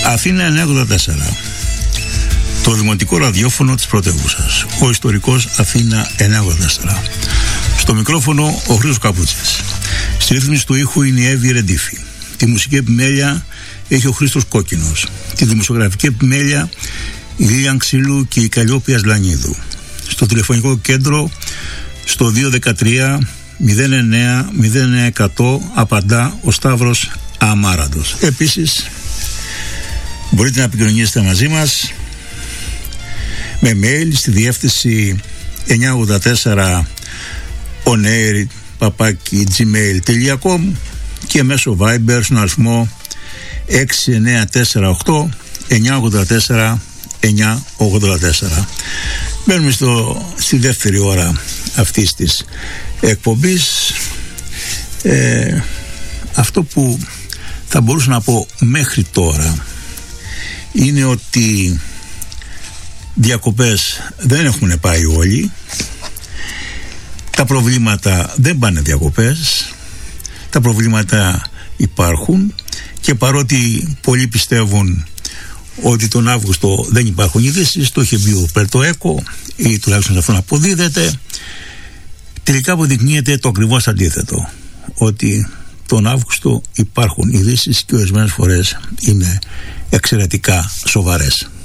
Αθήνα 984. Το δημοτικό ραδιόφωνο της πρωτεύουσας. Ο ιστορικός Αθήνα 984. Στο μικρόφωνο ο Χρήστος Καπούτσης. Στη ρύθμιση του ήχου είναι η Εύη Ρεντίφη. Τη μουσική επιμέλεια έχει ο Χρήστος Κόκκινος. Τη δημοσιογραφική επιμέλεια η Λίλιαν Ξύλου και η Καλλιόπη Ασλανίδου. Στο τηλεφωνικό κέντρο στο 213 09 απαντά ο Σταύρος Αμάραντος. Επίσης μπορείτε να επικοινωνήσετε μαζί μας με mail στη διεύθυνση 984 onair@gmail.com και μέσω Viber στον αριθμό 6948 984 984. Μπαίνουμε στη δεύτερη ώρα αυτής της εκπομπής. Αυτό που θα μπορούσα να πω μέχρι τώρα είναι ότι διακοπές δεν έχουν πάει όλοι. Τα προβλήματα δεν πάνε διακοπές. Τα προβλήματα υπάρχουν και παρότι πολλοί πιστεύουν ότι τον Αύγουστο δεν υπάρχουν ειδήσεις, το είχε πει ο Περτοέκο ή τουλάχιστον αυτόν αποδίδεται, τελικά αποδεικνύεται το ακριβώς αντίθετο, ότι τον Αύγουστο υπάρχουν ειδήσεις και ορισμένες φορές είναι εξαιρετικά σοβαρές.